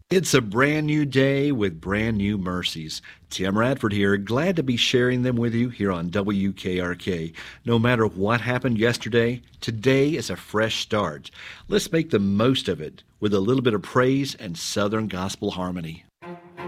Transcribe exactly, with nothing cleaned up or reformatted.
It's a brand new day with brand new mercies. Tim Radford here, glad to be sharing them with you here on W K R K. No matter what happened yesterday, today is a fresh start. Let's make the most of it with a little bit of praise and Southern gospel harmony.